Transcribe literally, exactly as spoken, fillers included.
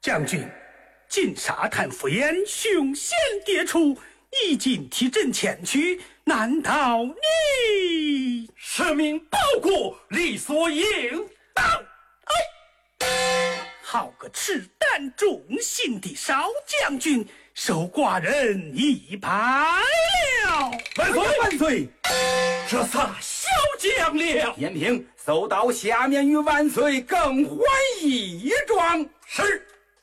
将军，今沙滩赴燕，凶险迭出，已经提阵前去，难道你使命报国，理所应当？ 哎，好个赤胆忠心的少将军，受寡人一拜了。 万岁万岁！ 这仨小将了， 延平搜到下面与万岁更换一状。 是。